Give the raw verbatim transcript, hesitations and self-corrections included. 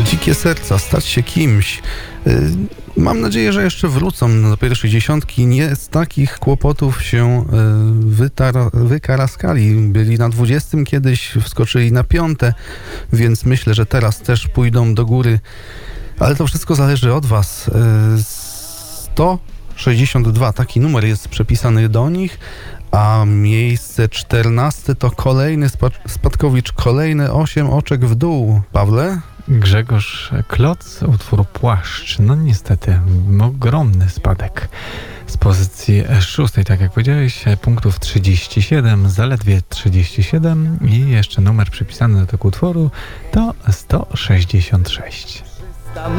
Dzikie serca, stać się kimś. Mam nadzieję, że jeszcze wrócą do pierwszej dziesiątki. Nie z takich kłopotów się wytar- wykaraskali. Byli na dwudziestym kiedyś, wskoczyli na piąte, więc myślę, że teraz też pójdą do góry. Ale to wszystko zależy od was. sto sześćdziesiąt dwa, taki numer jest przepisany do nich, a miejsce czternaste to kolejny spad- spadkowicz, kolejne osiem oczek w dół. Pawle? Grzegorz Kloc, utwór Płaszcz. No niestety, ogromny spadek z pozycji szóstej, tak jak powiedziałeś, punktów trzydzieści siedem, zaledwie trzydzieści siedem i jeszcze numer przypisany do tego utworu to sto sześćdziesiąt sześć.